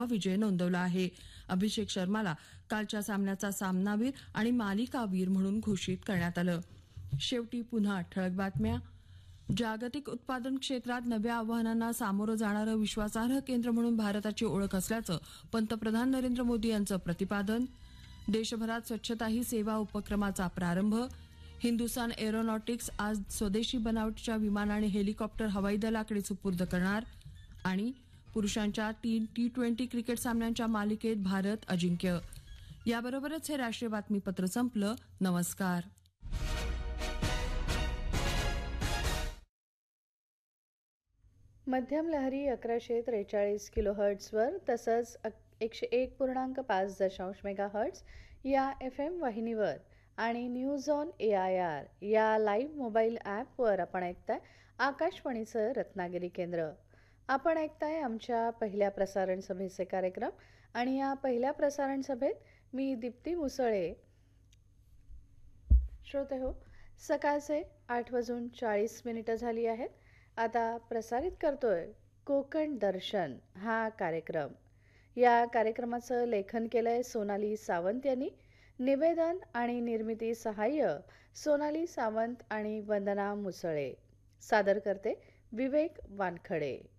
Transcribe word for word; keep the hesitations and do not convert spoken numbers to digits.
विजय नोंदवला आहे. अभिषेक शर्माला कालच्या सामन्याचा सामनावीर आणि मालिकावीर म्हणून घोषित करण्यात आलं. शेवटी पुन्हा ठळक बातम्या. जागतिक उत्पादन क्षेत्रात नव्या आव्हानांना सामोरं जाणारं विश्वासार्ह केंद्र म्हणून भारताची ओळख असल्याचं पंतप्रधान नरेंद्र मोदी यांचं प्रतिपादन. देशभरात स्वच्छता ही सेवा उपक्रमाचा प्रारंभ. हिंदुस्थान एरोनॉटिक्स आज स्वदेशी बनावटीच्या विमान आणि हेलिकॉप्टर हवाई दलाकडे सुपूर्द करणार. आणि पुरुषांच्या तीन टी ट्वेंटी क्रिकेट सामन्यांच्या मालिकेत भारत अजिंक्य. याबरोबरच हे राष्ट्रीय बातमीपत्र संपलं. नमस्कार. मध्यम लहरी अकराशे त्रेचाळीस किलो हर्ट्झवर तसंच एकशे एक पूर्णांक पाच दशांश मेगा हर्ट्झ या एफ एम वाहिनीवर आणि news on A I R या लाईव्ह मोबाईल ॲपवर आपण ऐकताय आकाशवाणीचं रत्नागिरी केंद्र. आपण ऐकताय आमच्या पहिल्या प्रसारण सभेचे कार्यक्रम आणि या पहिल्या प्रसारण सभेत मी दीप्ती मुसळे. श्रोते हो, सकाळचे आठ वाजून चाळीस मिनिटं झाली आहेत. आता प्रसारित करतोय कोकण दर्शन हा कार्यक्रम. या कार्यक्रमाचं लेखन केलंय सोनाली सावंत यांनी. निवेदन आणि निर्मिती सहाय्य सोनाली सावंत आणि वंदना मुसळे. सादर करते विवेक वानखडे.